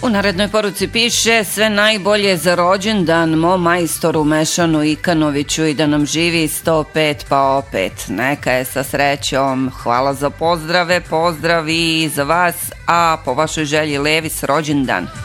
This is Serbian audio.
U narednoj poruci piše: sve najbolje za rođendan mom majstoru Mešanu Ikanoviću i da nam živi 105 pa opet. Neka je sa srećom. Hvala za pozdrave, pozdrav i za vas, a po vašoj želji Levis rođendan.